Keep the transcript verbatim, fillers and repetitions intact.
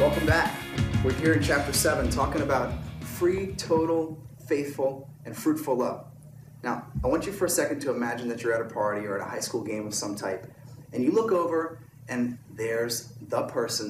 Welcome back. We're here in chapter seven talking about free, total, faithful, and fruitful love. Now, I want you for a second to imagine that you're at a party or at a high school game of some type, and you look over and there's the person